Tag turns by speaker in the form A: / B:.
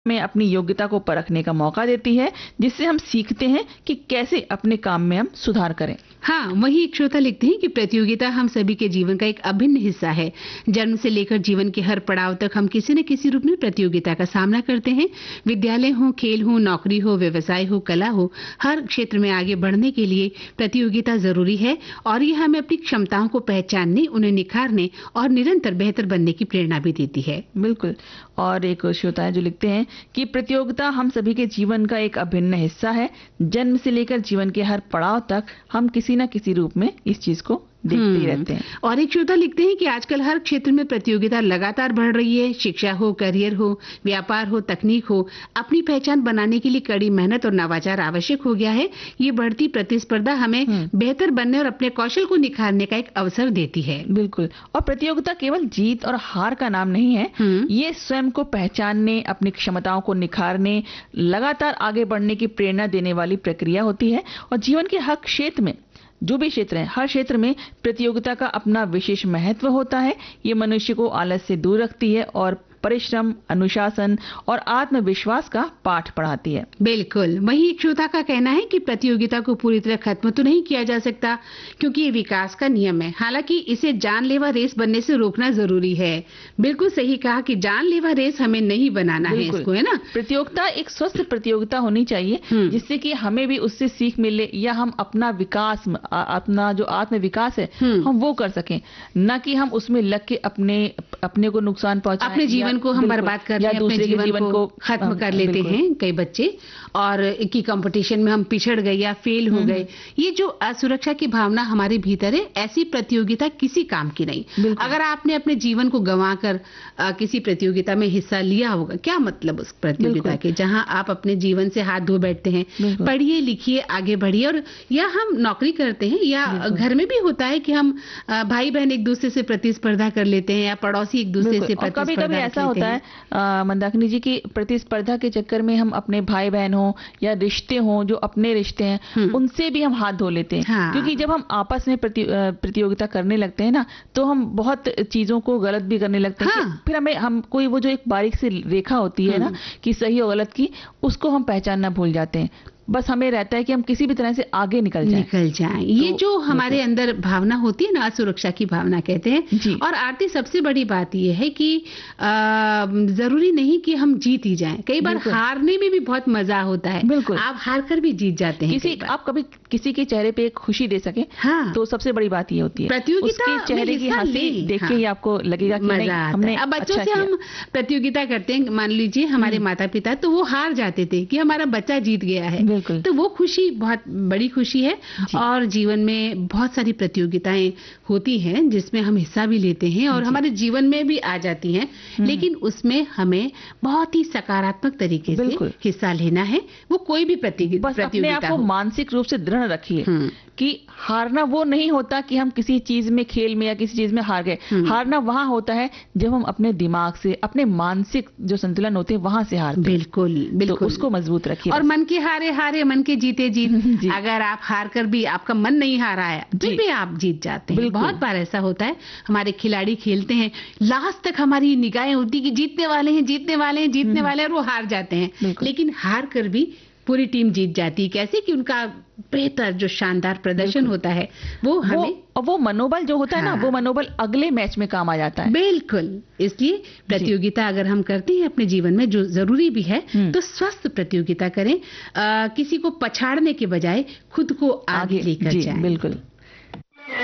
A: में अपनी योग्यता को परखने का मौका देती है, जिससे हम सीखते हैं कि कैसे अपने काम में हम सुधार करें।
B: हाँ, वही एक श्रोता लिखते हैं कि प्रतियोगिता हम सभी के जीवन का एक अभिन्न हिस्सा है। जन्म से लेकर जीवन के हर पड़ाव तक हम किसी न किसी रूप में प्रतियोगिता का सामना करते हैं। विद्यालय हो, खेल हो, नौकरी हो, व्यवसाय हो, कला हो, हर क्षेत्र में आगे बढ़ने के लिए प्रतियोगिता जरूरी है और यह हमें अपनी क्षमताओं को पहचानने, उन्हें निखारने और निरंतर बेहतर बनने की प्रेरणा भी देती है।
A: बिल्कुल। और एक श्रोता है जो लिखते हैं कि प्रतियोगिता हम सभी के जीवन का एक अभिन्न हिस्सा है। जन्म से लेकर जीवन के हर पड़ाव तक हम किसी न किसी रूप में इस चीज को देखते ही रहते हैं।
B: और एक श्रोता लिखते हैं कि आजकल हर क्षेत्र में प्रतियोगिता लगातार बढ़ रही है। शिक्षा हो, करियर हो, व्यापार हो, तकनीक हो, अपनी पहचान बनाने के लिए कड़ी मेहनत और नवाचार आवश्यक हो गया है। ये बढ़ती प्रतिस्पर्धा हमें बेहतर बनने और अपने कौशल को निखारने का एक अवसर देती है।
A: बिल्कुल। और प्रतियोगिता केवल जीत और हार का नाम नहीं है। ये स्वयं को पहचानने, अपनी क्षमताओं को निखारने, लगातार आगे बढ़ने की प्रेरणा देने वाली प्रक्रिया होती है। और जीवन के हर क्षेत्र में, जो भी क्षेत्र है, हर क्षेत्र में प्रतियोगिता का अपना विशेष महत्व होता है। ये मनुष्य को आलस से दूर रखती है और परिश्रम, अनुशासन और आत्मविश्वास का पाठ पढ़ाती है।
B: बिल्कुल। वही एक श्रोता का कहना है कि प्रतियोगिता को पूरी तरह खत्म तो नहीं किया जा सकता, क्योंकि ये विकास का नियम है। हालांकि इसे जानलेवा रेस बनने से रोकना जरूरी है। बिल्कुल सही कहा कि जानलेवा रेस हमें नहीं बनाना है इसको, है ना।
A: प्रतियोगिता एक स्वस्थ प्रतियोगिता होनी चाहिए, जिससे कि हमें भी उससे सीख मिले या हम अपना विकास, अपना जो आत्म विकास है, हम वो कर सकें, न कि हम उसमें लग के अपने को नुकसान पहुंचाएं,
B: अपने जीवन को हम बर्बाद करते हैं, अपने जीवन को खत्म कर लेते हैं कई बच्चे, और की कंपटीशन में हम पिछड़ गए या फेल हो गए। ये जो असुरक्षा की भावना हमारे भीतर है, ऐसी प्रतियोगिता किसी काम की नहीं। अगर आपने अपने जीवन को गंवाकर किसी प्रतियोगिता में हिस्सा लिया होगा, क्या मतलब उस प्रतियोगिता के, जहां आप अपने जीवन से हाथ धो बैठते हैं। पढ़िए, लिखिए, आगे बढ़िए। और या हम नौकरी करते हैं या घर में भी होता है कि हम भाई बहन एक दूसरे से प्रतिस्पर्धा कर लेते हैं या पड़ोसी एक दूसरे से
A: कभी-कभी ऐसा होता है मंदाकिनी जी की प्रतिस्पर्धा के चक्कर में हम अपने भाई बहन हो या रिश्ते हो, जो अपने रिश्ते हैं, उनसे भी हम हाथ धो लेते हैं। क्योंकि जब हम आपस में प्रतियोगिता करने लगते हैं ना, तो हम बहुत चीजों को गलत भी करने लगते हैं। फिर हम कोई वो जो एक बारीक सी रेखा होती है ना, कि सही और गलत की, उसको हम पहचानना भूल जाते हैं। बस हमें रहता है कि हम किसी भी तरह से आगे निकल जाएं।
B: ये जो हमारे अंदर भावना होती है ना, असुरक्षा की भावना कहते हैं। और आरती, सबसे बड़ी बात ये है कि जरूरी नहीं कि हम जीत ही जाएं। कई बार हारने में भी बहुत मजा होता है।
A: बिल्कुल।
B: आप हार कर भी जीत जाते हैं।
A: आप कभी किसी के चेहरे पे खुशी दे सके, तो सबसे बड़ी बात ये होती है।
B: प्रतियोगिता
A: उसके चेहरे की हंसी देख के ही आपको लगेगा कि नहीं, हमने
B: अब बच्चों से हम प्रतियोगिता करते हैं, मान लीजिए हमारे माता पिता, तो वो हार जाते थे कि हमारा बच्चा जीत गया है, तो वो खुशी बहुत बड़ी खुशी है। और जीवन में बहुत सारी प्रतियोगिताएं होती हैं जिसमें हम हिस्सा भी लेते हैं और हमारे जीवन में भी आ जाती हैं, लेकिन उसमें हमें बहुत ही सकारात्मक तरीके से हिस्सा लेना है। वो कोई भी प्रतियोगिता
A: अपने आप को मानसिक रूप से दृढ़ रखिए कि हारना वो नहीं होता कि हम किसी चीज में, खेल में या किसी चीज में हार गए। हारना वहां होता है जब हम अपने दिमाग से, अपने मानसिक जो संतुलन होते हैं, वहां से हारते हैं।
B: बिल्कुल।
A: तो उसको मजबूत रखिए।
B: और मन के हारे हारे, मन के जीते जीत। अगर आप हार कर भी, आपका मन नहीं हारा है, फिर भी आप जीत जाते हैं। बहुत बार ऐसा होता है, हमारे खिलाड़ी खेलते हैं, लास्ट तक हमारी निगाहें होती कि जीतने वाले हैं, जीतने वाले हैं, जीतने वाले हैं, और वो हार जाते हैं। लेकिन हार कर भी पूरी टीम जीत जाती है। कैसे कि उनका बेहतर जो शानदार प्रदर्शन होता है, वो
A: मनोबल जो होता है ना, वो मनोबल अगले मैच में काम आ जाता है।
B: बिल्कुल। इसलिए प्रतियोगिता अगर हम करते हैं अपने जीवन में, जो जरूरी भी है, तो स्वस्थ प्रतियोगिता करें। किसी को पछाड़ने के बजाय खुद को आगे लेकर जाएं।
A: बिल्कुल।